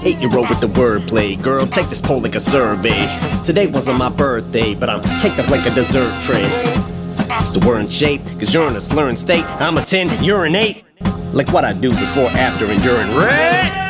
8-year-old with the wordplay. Girl, take this poll like a survey. Today wasn't my birthday, but I'm caked up like a dessert tray. So we're in shape, cause you're in a slurring state. I'm a 10, you're an 8. Like what I do before, after, and during. Red!